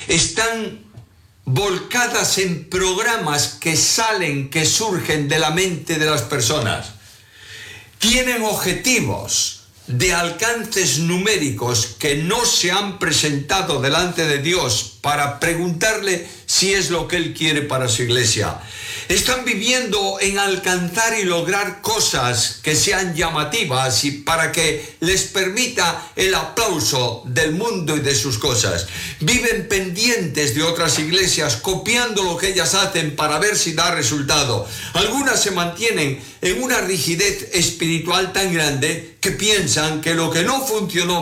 están volcadas en programas que surgen de la mente de las personas. Tienen objetivos de alcances numéricos que no se han presentado delante de Dios para preguntarle si es lo que Él quiere para su iglesia. Están viviendo en alcanzar y lograr cosas que sean llamativas y para que les permita el aplauso del mundo y de sus cosas. Viven pendientes de otras iglesias, copiando lo que ellas hacen para ver si da resultado. Algunas se mantienen en una rigidez espiritual tan grande que piensan que lo que no funcionó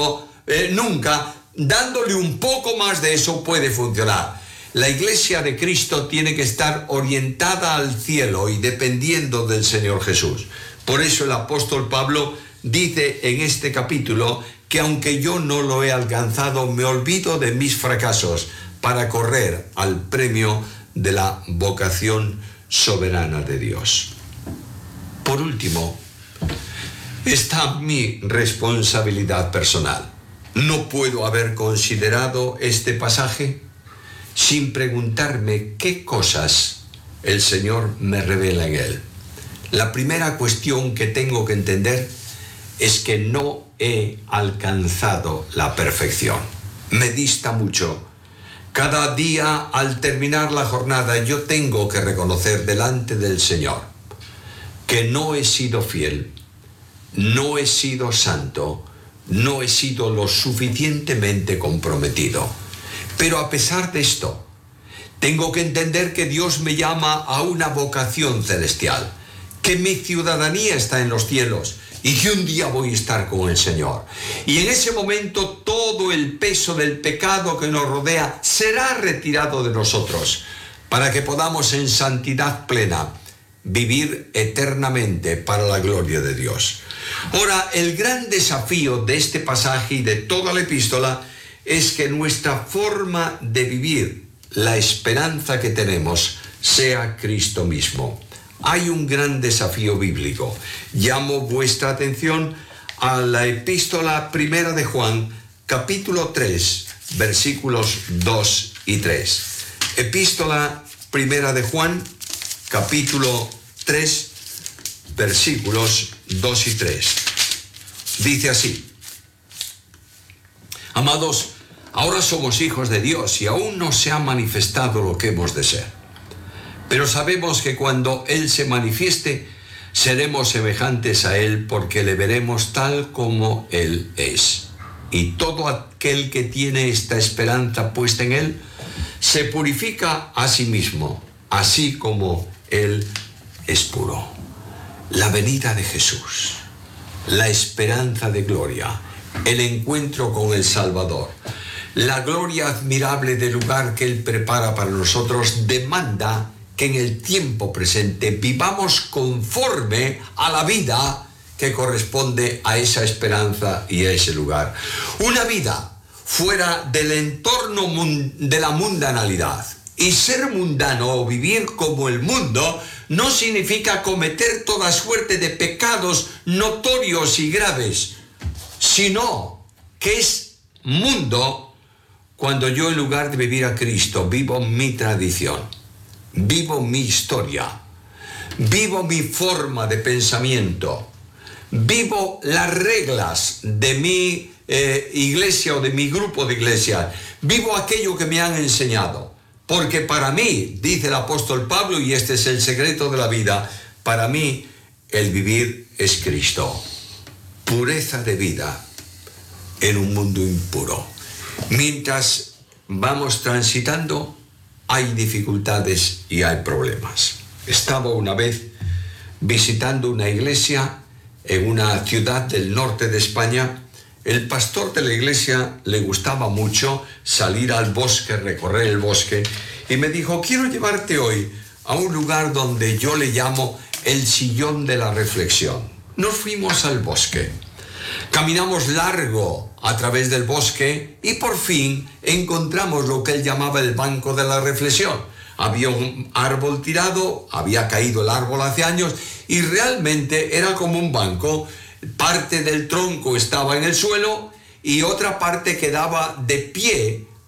nunca, dándole un poco más de eso puede funcionar. La iglesia de Cristo tiene que estar orientada al cielo y dependiendo del Señor Jesús. Por eso el apóstol Pablo dice en este capítulo que aunque yo no lo he alcanzado, me olvido de mis fracasos para correr al premio de la vocación soberana de Dios. Por último, está mi responsabilidad personal. No puedo haber considerado este pasaje sin preguntarme qué cosas el Señor me revela en él. La primera cuestión que tengo que entender es que no he alcanzado la perfección. Me dista mucho. Cada día al terminar la jornada yo tengo que reconocer delante del Señor que no he sido fiel, no he sido santo, no he sido lo suficientemente comprometido. Pero a pesar de esto, tengo que entender que Dios me llama a una vocación celestial, que mi ciudadanía está en los cielos y que un día voy a estar con el Señor. Y en ese momento todo el peso del pecado que nos rodea será retirado de nosotros, para que podamos en santidad plena vivir eternamente para la gloria de Dios. Ahora, el gran desafío de este pasaje y de toda la epístola es que nuestra forma de vivir la esperanza que tenemos sea Cristo mismo. Hay un gran desafío bíblico. Llamo vuestra atención a la epístola primera de Juan, capítulo 3, versículos 2 y 3. Epístola primera de Juan, capítulo 3, versículos 2 y 3. Dice así: Amados, ahora somos hijos de Dios y aún no se ha manifestado lo que hemos de ser. Pero sabemos que cuando Él se manifieste, seremos semejantes a Él porque le veremos tal como Él es. Y todo aquel que tiene esta esperanza puesta en Él, se purifica a sí mismo, así como Él es puro. La venida de Jesús, la esperanza de gloria, el encuentro con el Salvador, la gloria admirable del lugar que Él prepara para nosotros, demanda que en el tiempo presente vivamos conforme a la vida que corresponde a esa esperanza y a ese lugar. Una vida fuera del entorno de la mundanalidad. Y ser mundano o vivir como el mundo no significa cometer toda suerte de pecados notorios y graves, sino que es mundo cuando yo, en lugar de vivir a Cristo, vivo mi tradición, vivo mi historia, vivo mi forma de pensamiento, vivo las reglas de mi iglesia o de mi grupo de iglesia, vivo aquello que me han enseñado. Porque para mí, dice el apóstol Pablo, y este es el secreto de la vida, para mí el vivir es Cristo. Pureza de vida en un mundo impuro. Mientras vamos transitando, hay dificultades y hay problemas. Estaba una vez visitando una iglesia en una ciudad del norte de España. El pastor de la iglesia le gustaba mucho salir al bosque, recorrer el bosque, y me dijo: quiero llevarte hoy a un lugar donde yo le llamo el sillón de la reflexión. Nos fuimos al bosque, caminamos largo a través del bosque y por fin encontramos lo que él llamaba el banco de la reflexión. Había un árbol tirado, había caído el árbol hace años y realmente era como un banco. Parte del tronco estaba en el suelo y otra parte quedaba de pie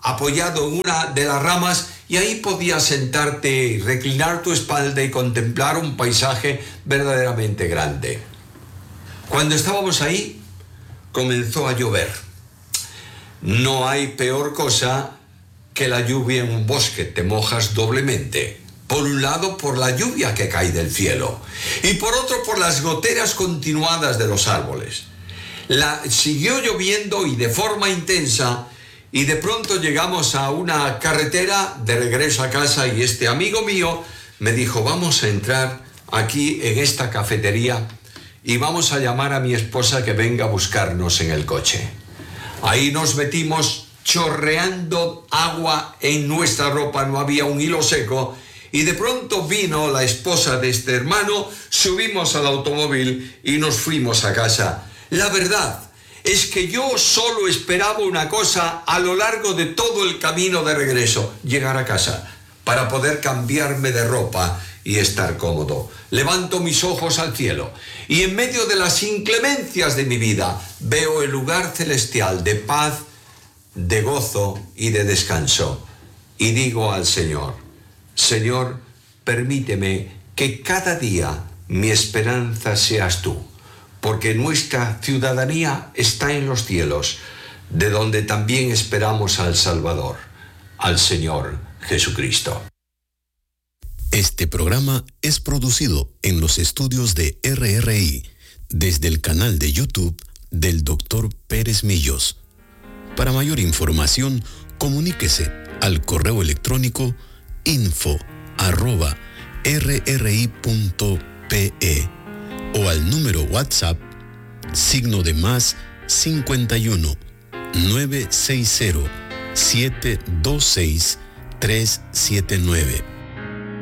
apoyado en una de las ramas, y ahí podías sentarte, reclinar tu espalda y contemplar un paisaje verdaderamente grande. Cuando estábamos ahí, comenzó a llover. No hay peor cosa que la lluvia en un bosque, te mojas doblemente. Por un lado, por la lluvia que cae del cielo, y por otro, por las goteras continuadas de los árboles. Siguió lloviendo y de forma intensa, y de pronto llegamos a una carretera de regreso a casa, y este amigo mío me dijo: vamos a entrar aquí en esta cafetería y vamos a llamar a mi esposa que venga a buscarnos en el coche. Ahí nos metimos chorreando agua en nuestra ropa, no había un hilo seco, y de pronto vino la esposa de este hermano, subimos al automóvil y nos fuimos a casa. La verdad es que yo solo esperaba una cosa a lo largo de todo el camino de regreso: llegar a casa para poder cambiarme de ropa y estar cómodo. Levanto mis ojos al cielo y en medio de las inclemencias de mi vida veo el lugar celestial de paz, de gozo y de descanso. Y digo al Señor: Señor, permíteme que cada día mi esperanza seas tú, porque nuestra ciudadanía está en los cielos, de donde también esperamos al Salvador, al Señor Jesucristo. Este programa es producido en los estudios de RRI, desde el canal de YouTube del Dr. Pérez Millos. Para mayor información, comuníquese al correo electrónico info@rri.pe o al número WhatsApp +51 960 726 379.